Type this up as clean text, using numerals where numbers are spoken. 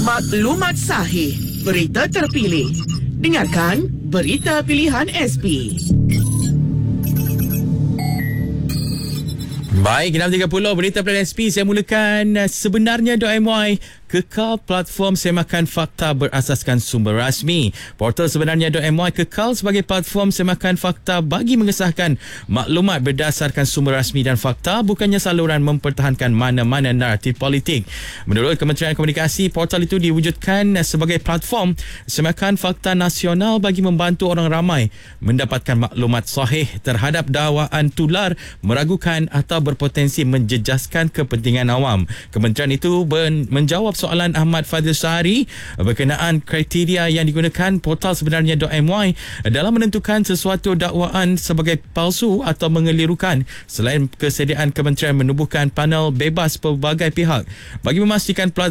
Maklumat sahih, berita terpilih. Dengarkan Berita Pilihan SP. Baik, 6.30 Berita Pilihan SP. Saya mulakan sebenarnya.my. Kekal platform semakan fakta berasaskan sumber rasmi. Portal sebenarnya.my kekal sebagai platform semakan fakta bagi mengesahkan maklumat berdasarkan sumber rasmi dan fakta, bukannya saluran mempertahankan mana-mana naratif politik. Menurut Kementerian Komunikasi, portal itu diwujudkan sebagai platform semakan fakta nasional bagi membantu orang ramai mendapatkan maklumat sahih terhadap dakwaan tular, meragukan atau berpotensi menjejaskan kepentingan awam. Kementerian itu menjawab soalan Ahmad Fadil Sahari berkenaan kriteria yang digunakan portal sebenarnya.my dalam menentukan sesuatu dakwaan sebagai palsu atau mengelirukan, selain kesediaan kementerian menubuhkan panel bebas pelbagai pihak bagi memastikan